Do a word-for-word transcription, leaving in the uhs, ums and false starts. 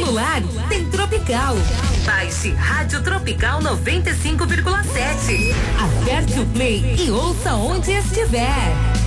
celular, tem Tropical. Baixe Rádio Tropical noventa e cinco vírgula sete. Aperte o play e ouça onde estiver.